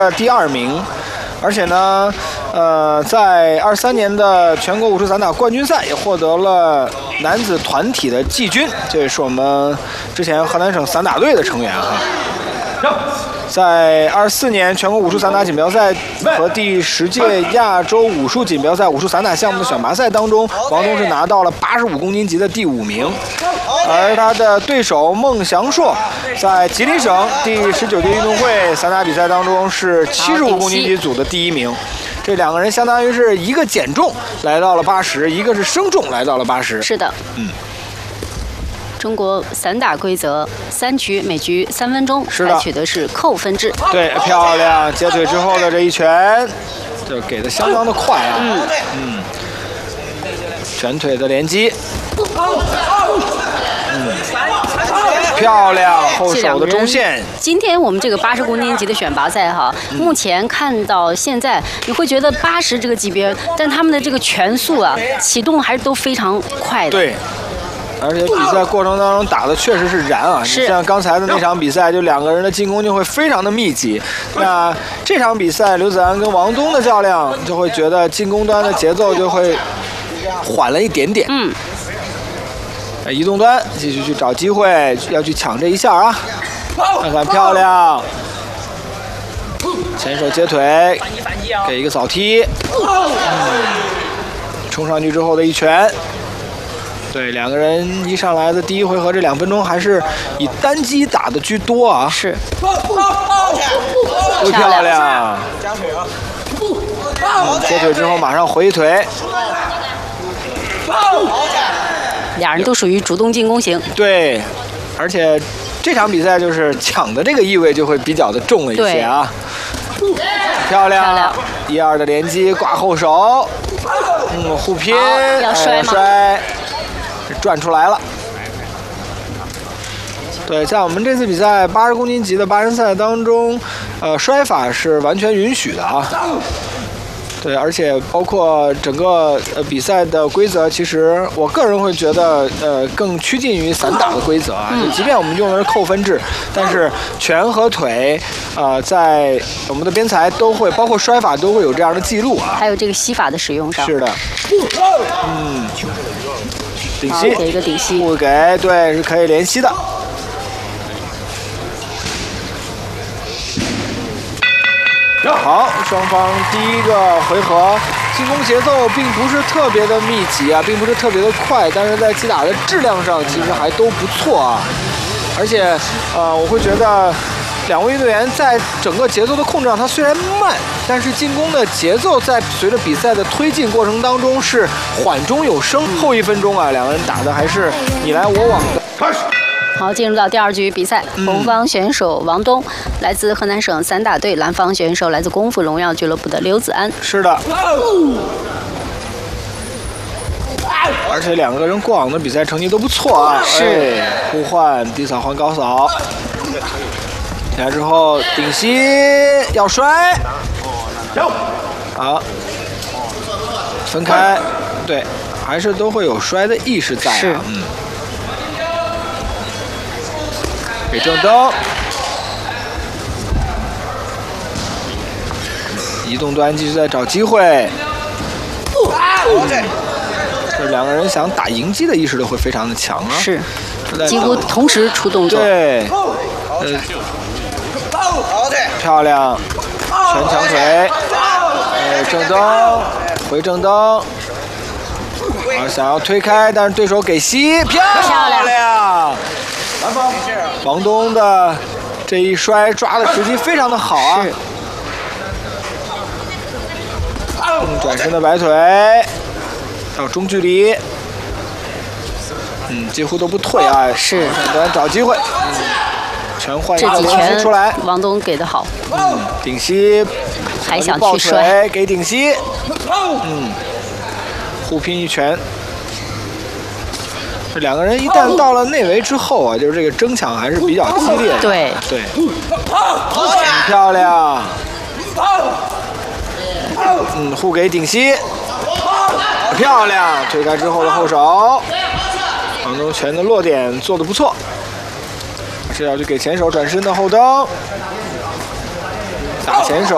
第2名。而且呢，在23年的全国武术散打冠军赛也获得了男子团体的季军，这也是我们之前河南省散打队的成员哈。在24年全国武术散打锦标赛和第10届亚洲武术锦标赛武术散打项目的选拔赛当中，王东是拿到了85公斤级的第5名，而他的对手孟祥硕在吉林省第19届运动会散打比赛当中是75公斤级组的第1名。这2个人相当于是一个减重来到了80，一个是升重来到了80。 是的，中国散打规则3局，每局3分钟，采取的是扣分制。 对，漂亮！接腿之后的这一拳，这给的相当的快啊。拳腿的连击。漂亮，后手的中线。 今天我们这个80公斤级的选拔赛哈，目前看到现在，你会觉得80这个级别，但他们的这个拳速啊，启动还是都非常快的。 对。而且比赛过程当中打的确实是燃啊！你像刚才的那场比赛，就2个人的进攻就会非常的密集。那这场比赛，刘子安跟王东的较量就会觉得进攻端的节奏就会缓了一点点。移动端继续去找机会，要去抢这一下啊！看看漂亮，前手接腿，给一个扫踢，冲上去之后的一拳。对，2个人一上来的第1回合这2分钟还是以单击打的居多啊。 是。 漂亮。接腿之后马上回腿。 2人都属于主动进攻型。 对，而且这场比赛就是抢的这个意味就会比较的重了一些啊。漂亮，1、2的连击挂后手，互拼， 要摔吗？ 转出来了。对，在我们这次比赛80公斤级的8人赛当中，摔法是完全允许的啊。对，而且包括整个比赛的规则，其实我个人会觉得更趋近于散打的规则啊。即便我们用的是扣分制，但是拳和腿在我们的边裁都会，包括摔法都会有这样的记录啊。 还有这个膝法的使用上。 是的。顶膝， 给一个顶膝， 不给，对，是可以连膝的。好，双方第1个回合进攻节奏并不是特别的密集啊，并不是特别的快，但是在击打的质量上其实还都不错啊。而且我会觉得2位运动员在整个节奏的控制上，它虽然慢，但是进攻的节奏在随着比赛的推进过程当中是缓中有升。后1分钟啊，2个人打的还是你来我往的。开始。 好，进入到第2局比赛，红方选手王东来自河南省散打队，蓝方选手来自功夫荣耀俱乐部的刘子安。 是的。而且2个人过往的比赛成绩都不错啊。 是。 互换低扫换高扫。起来之后顶膝要摔。好。分开。对，还是都会有摔的意识在啊。 是。 给正蹬，移动端继续在找机会。这2个人想打迎击的意识都会非常的强啊。 是，几乎同时出动作。 对，漂亮，拳抢腿，正蹬，回正蹬。想要推开，但是对手给膝，漂亮。王东的这一摔抓的时机非常的好啊！转身的摆腿到中距离，几乎都不退啊！ 是， 找机会，拳换一个这几拳出来， 王东给的好， 顶膝， 还想去摔， 给顶膝，互拼一拳。这2个人一旦到了内围之后啊，就是这个争抢还是比较激烈的。 对， 很漂亮。互给顶膝，漂亮！推开之后的后手，王东拳的落点做得不错。这要去给前手转身的后蹬，打前手。